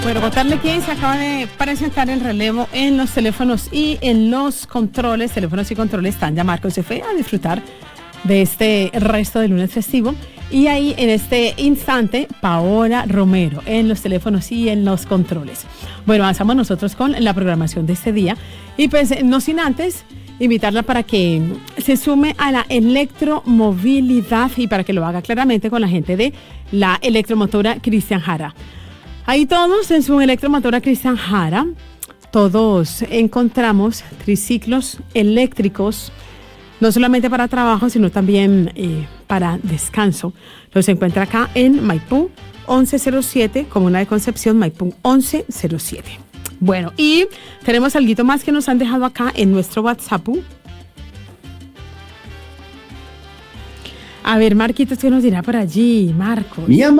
Bueno, contarle que se acaba de presentar el relevo en los teléfonos y en los controles. Teléfonos y controles. Tanya Marcos se fue a disfrutar de este resto del lunes festivo. Y ahí, en este instante, Paola Romero en los teléfonos y en los controles. Bueno, avanzamos nosotros con la programación de este día. Y pues, no sin antes invitarla para que se sume a la electromovilidad y para que lo haga claramente con la gente de la electromotora Cristian Jara. Ahí todos en su electromotora Cristian Jara, todos encontramos triciclos eléctricos, no solamente para trabajo, sino también para descanso. Los encuentra acá en Maipú 1107, Comuna de Concepción, Maipú 1107. Bueno, y tenemos algo más que nos han dejado acá en nuestro WhatsApp. A ver, Marquitos, ¿qué nos dirá por allí, Marcos?